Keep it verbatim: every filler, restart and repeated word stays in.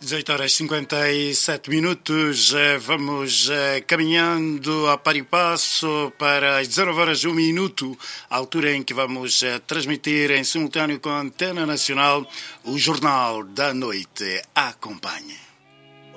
dezoito horas e cinquenta e sete minutos, vamos caminhando a par e passo para as dezanove horas e um minuto, a altura em que vamos transmitir em simultâneo com a Antena Nacional o Jornal da Noite. Acompanhe.